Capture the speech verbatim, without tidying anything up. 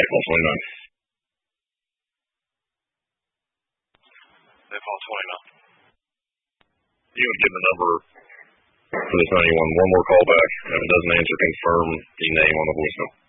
call twenty-nine. They call twenty-nine. You would give the number for this ninety-one one more call back. If it doesn't answer, confirm the name on the voicemail.